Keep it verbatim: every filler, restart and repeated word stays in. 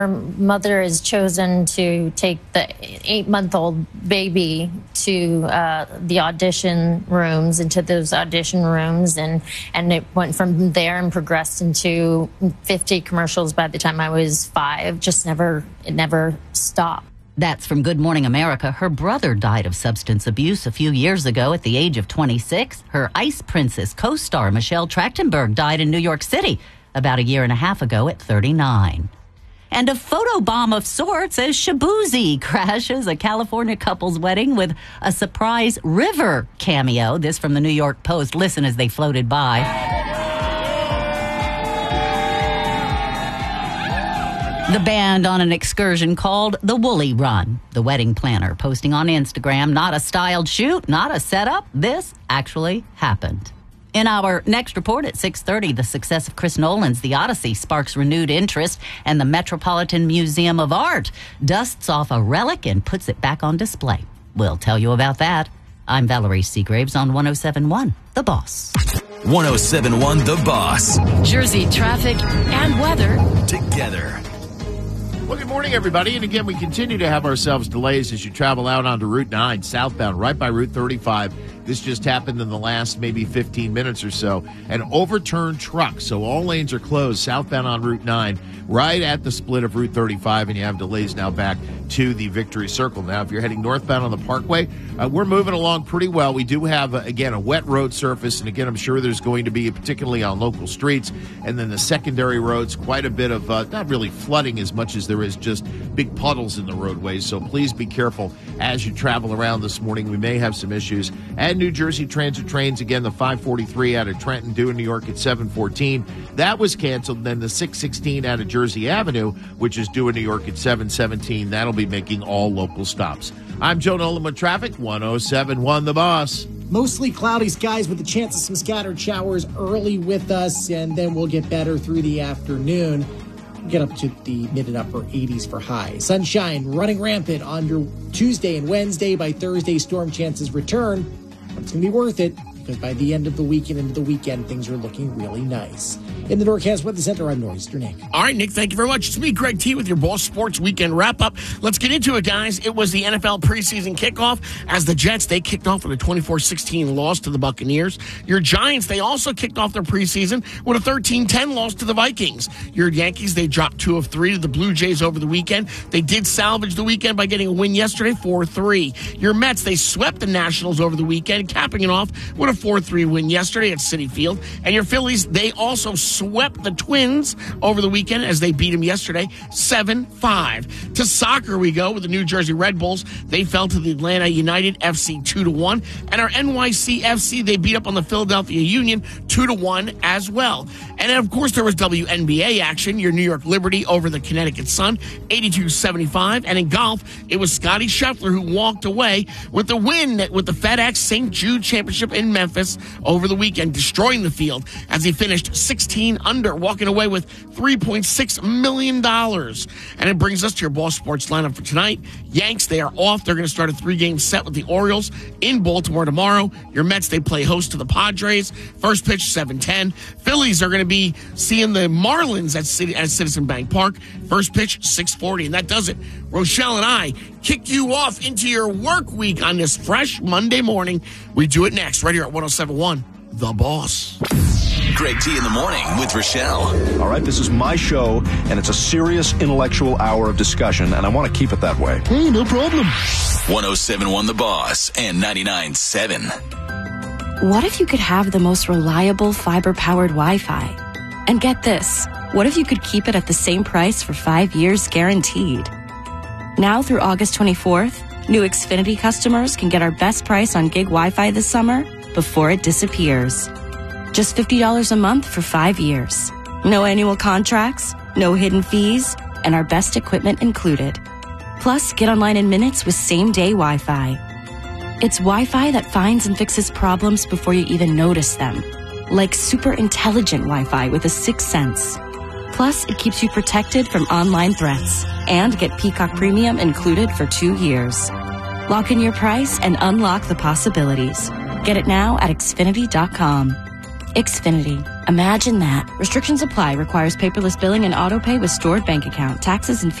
Her mother has chosen to take the eight-month-old baby to uh, the audition rooms, into those audition rooms, and, and it went from there and progressed into fifty commercials by the time I was five. Just never, it never stopped. That's from Good Morning America. Her brother died of substance abuse a few years ago at the age of twenty-six. Her Ice Princess co-star Michelle Trachtenberg died in New York City about a year and a half ago at thirty-nine. And a photobomb of sorts as Shaboozey crashes a California couple's wedding with a surprise river cameo. This from the New York Post. Listen as they floated by. The band on an excursion called the Woolly Run. The wedding planner posting on Instagram, not a styled shoot, not a setup. This actually happened. In our next report at six thirty, the success of Chris Nolan's The Odyssey sparks renewed interest, and the Metropolitan Museum of Art dusts off a relic and puts it back on display. We'll tell you about that. I'm Valerie Seagraves on one oh seven point one The Boss. one oh seven point one The Boss. Jersey traffic and weather together. Well, good morning, everybody. And again, we continue to have ourselves delays as you travel out onto Route nine, southbound, right by Route thirty-five. This just happened in the last maybe fifteen minutes or so. An overturned truck, so all lanes are closed southbound on Route nine, right at the split of Route thirty-five, and you have delays now back to the Victory Circle. Now, if you're heading northbound on the Parkway, uh, we're moving along pretty well. We do have, uh, again, a wet road surface, and again, I'm sure there's going to be, particularly on local streets, and then the secondary roads, quite a bit of, uh, not really flooding as much as there is just big puddles in the roadways, so please be careful as you travel around this morning. We may have some issues. And New Jersey Transit trains, again, the five forty-three out of Trenton due in New York at seven fourteen. That was canceled. And then the six sixteen out of Jersey Avenue, which is due in New York at seven seventeen. That'll be making all local stops. I'm Joe Nolan with traffic, one oh seven point one The Boss. Mostly cloudy skies with a chance of some scattered showers early with us, and then we'll get better through the afternoon. Get up to the mid and upper eighties for highs. Sunshine running rampant on your Tuesday and Wednesday. By Thursday, storm chances return. But it's going to be worth it, because by the end of the week and into the weekend, things are looking really nice. In the Norcast Weather Center, I'm Nor'easter Nick. All right, Nick, thank you very much. It's me, Greg T, with your Boss Sports Weekend Wrap-Up. Let's get into it, guys. It was the N F L preseason kickoff as the Jets, they kicked off with a twenty-four sixteen loss to the Buccaneers. Your Giants, they also kicked off their preseason with a thirteen ten loss to the Vikings. Your Yankees, they dropped two of three to the Blue Jays over the weekend. They did salvage the weekend by getting a win yesterday, four three. Your Mets, they swept the Nationals over the weekend, capping it off with a four three win yesterday at Citi Field. And your Phillies, they also swept the Twins over the weekend as they beat them yesterday, seven five. To soccer we go with the New Jersey Red Bulls. They fell to the Atlanta United F C two to one. And our N Y C F C, they beat up on the Philadelphia Union two to one as well. And then, of course, there was W N B A action. Your New York Liberty over the Connecticut Sun, eighty-two seventy-five. And in golf, it was Scottie Scheffler who walked away with the win with the FedEx Saint Jude Championship in Memphis over the weekend, destroying the field as he finished sixteen under, walking away with three point six million dollars. And it brings us to your Boss Sports lineup for tonight. Yanks, they are off. They're going to start a three-game set with the Orioles in Baltimore tomorrow. Your Mets, they play host to the Padres. First pitch, seven ten. Phillies are going to be seeing the Marlins at, City, at Citizen Bank Park. First pitch, six forty. And that does it. Rochelle and I kick you off into your work week on this fresh Monday morning. We do it next, right here at one oh seven point one The Boss. Greg T in the morning with Rochelle. All right, this is my show, and it's a serious intellectual hour of discussion, and I want to keep it that way. Hey, no problem. one oh seven point one The Boss and ninety-nine point seven. What if you could have the most reliable fiber-powered Wi-Fi? And get this, what if you could keep it at the same price for five years guaranteed? Now through August twenty-fourth, new Xfinity customers can get our best price on gig Wi-Fi this summer before it disappears. Just fifty dollars a month for five years. No annual contracts, no hidden fees, and our best equipment included. Plus, get online in minutes with same-day Wi-Fi. It's Wi-Fi that finds and fixes problems before you even notice them. Like super intelligent Wi-Fi with a sixth sense. Plus, it keeps you protected from online threats. And get Peacock Premium included for two years. Lock in your price and unlock the possibilities. Get it now at Xfinity dot com. Xfinity. Imagine that. Restrictions apply. Requires paperless billing and auto pay with stored bank account. Taxes and